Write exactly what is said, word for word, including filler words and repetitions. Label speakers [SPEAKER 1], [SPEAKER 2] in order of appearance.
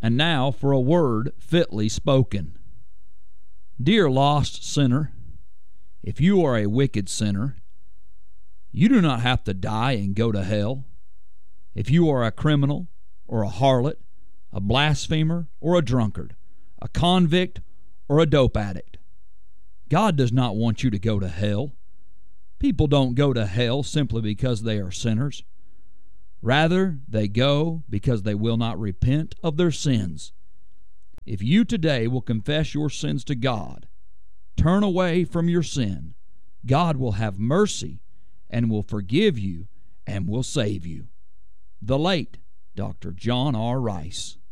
[SPEAKER 1] And now for a word fitly spoken. Dear lost sinner, if you are a wicked sinner, you do not have to die and go to hell. If you are a criminal or a harlot, a blasphemer or a drunkard, a convict or a dope addict, God does not want you to go to hell. People don't go to hell simply because they are sinners. Rather, they go because they will not repent of their sins. If you today will confess your sins to God, turn away from your sin, God will have mercy and will forgive you and will save you. The late Doctor John R. Rice.